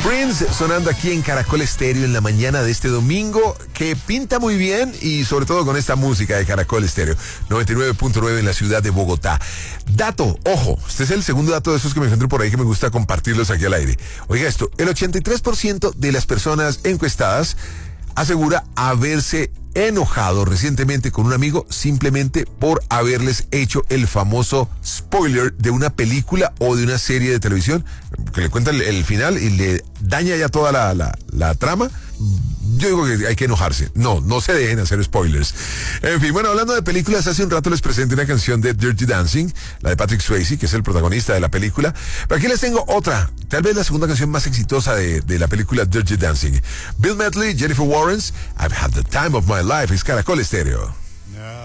Prince sonando aquí en Caracol Estéreo en la mañana de este domingo, que pinta muy bien y sobre todo con esta música de Caracol Estéreo, 99.9 en la ciudad de Bogotá. Dato, ojo, este es el segundo dato de esos que me encuentro por ahí que me gusta compartirlos aquí al aire. Oiga esto, el 83% de las personas encuestadas asegura haberse enojado recientemente con un amigo simplemente por haberles hecho el famoso spoiler de una película o de una serie de televisión que le cuenta el final y le daña ya toda la trama. Yo digo que hay que enojarse. No se dejen hacer spoilers. En fin, bueno, hablando de películas, hace un rato les presenté una canción de Dirty Dancing, la de Patrick Swayze, que es el protagonista de la película. Pero aquí les tengo otra, tal vez la segunda canción más exitosa de la película Dirty Dancing. Bill Medley, Jennifer Warren, I've had the time of my life, es Caracol Estéreo.